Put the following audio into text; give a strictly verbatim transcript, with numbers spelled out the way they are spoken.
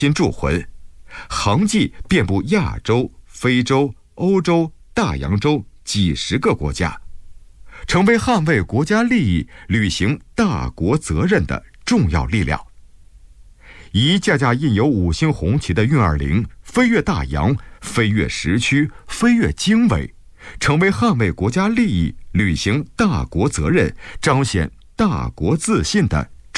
新铸魂，航迹遍布亚洲、非洲、欧洲、大洋洲几十个国家，成为捍卫国家利益、履行大国责任的重要力量。一架架印有五星红旗的运二零飞越大洋，飞越时区，飞越经纬，成为捍卫国家利益、履行大国责任、彰显大国自信的